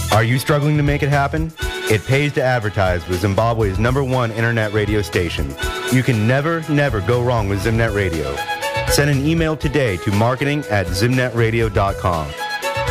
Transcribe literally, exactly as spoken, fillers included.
Are you struggling to make it happen? It pays to advertise with Zimbabwe's number one internet radio station. You can never, never go wrong with Zimnet Radio. Send an email today to marketing at zimnet radio dot com.